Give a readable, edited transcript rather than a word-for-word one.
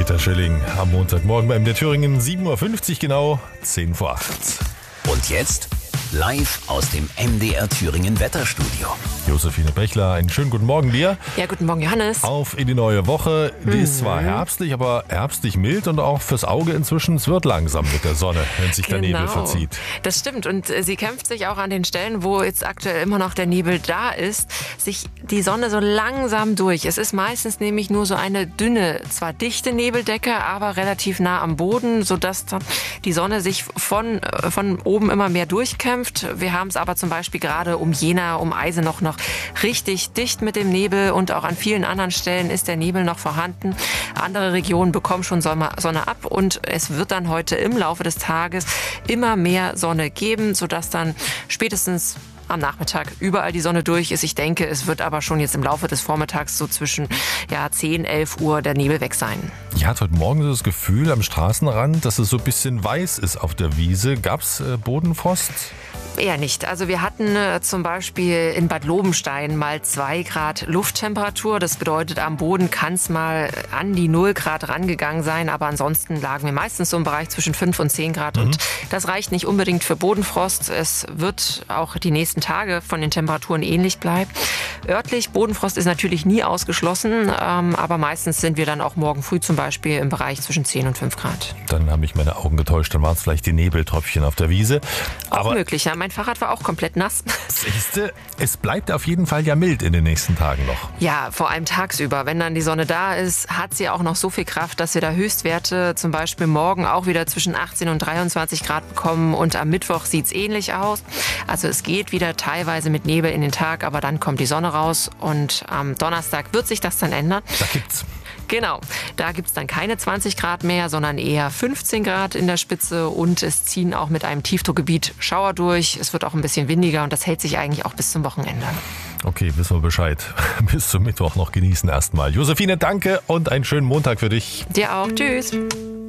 Peter Schilling am Montagmorgen bei MDR Thüringen, 7.50 Uhr genau, 10 vor 8. Und jetzt live aus dem MDR Thüringen Wetterstudio. Josephine Bechler, einen schönen guten Morgen dir. Ja, guten Morgen, Johannes. Auf in die neue Woche. Die ist zwar herbstlich, aber herbstlich mild und auch fürs Auge inzwischen. Es wird langsam mit der Sonne, wenn sich der Nebel verzieht. Das stimmt und sie kämpft sich auch an den Stellen, wo jetzt aktuell immer noch der Nebel da ist, sich die Sonne so langsam durch. Es ist meistens nämlich nur so eine dünne, zwar dichte Nebeldecke, aber relativ nah am Boden, sodass dann die Sonne sich von oben immer mehr durchkämpft. Wir haben es aber zum Beispiel gerade um Jena, um Eisenach noch richtig dicht mit dem Nebel und auch an vielen anderen Stellen ist der Nebel noch vorhanden. Andere Regionen bekommen schon Sonne ab und es wird dann heute im Laufe des Tages immer mehr Sonne geben, sodass dann spätestens am Nachmittag überall die Sonne durch ist. Ich denke, es wird aber schon jetzt im Laufe des Vormittags so zwischen 10, 11 Uhr der Nebel weg sein. Ich hatte heute Morgen so das Gefühl am Straßenrand, dass es so ein bisschen weiß ist auf der Wiese. Gab's Bodenfrost? Eher nicht. Also wir hatten zum Beispiel in Bad Lobenstein mal 2 Grad Lufttemperatur. Das bedeutet, am Boden kann es mal an die 0 Grad rangegangen sein. Aber ansonsten lagen wir meistens so im Bereich zwischen 5 und 10 Grad. Und das reicht nicht unbedingt für Bodenfrost. Es wird auch die nächsten Tage von den Temperaturen ähnlich bleiben. Örtlich, Bodenfrost ist natürlich nie ausgeschlossen. Aber meistens sind wir dann auch morgen früh zum Beispiel im Bereich zwischen 10 und 5 Grad. Dann haben mich meine Augen getäuscht. Dann waren es vielleicht die Nebeltröpfchen auf der Wiese. Auch möglich, ja. Mein Fahrrad war auch komplett nass. Siehste, es bleibt auf jeden Fall ja mild in den nächsten Tagen noch. Ja, vor allem tagsüber. Wenn dann die Sonne da ist, hat sie auch noch so viel Kraft, dass wir da Höchstwerte zum Beispiel morgen auch wieder zwischen 18 und 23 Grad bekommen. Und am Mittwoch sieht es ähnlich aus. Also es geht wieder teilweise mit Nebel in den Tag, aber dann kommt die Sonne raus. Und am Donnerstag wird sich das dann ändern. Da gibt's. Genau, da gibt's dann keine 20 Grad mehr, sondern eher 15 Grad in der Spitze und es ziehen auch mit einem Tiefdruckgebiet Schauer durch. Es wird auch ein bisschen windiger und das hält sich eigentlich auch bis zum Wochenende. Okay, wissen wir Bescheid. Bis zum Mittwoch noch genießen erstmal. Josephine, danke und einen schönen Montag für dich. Dir auch. Tschüss.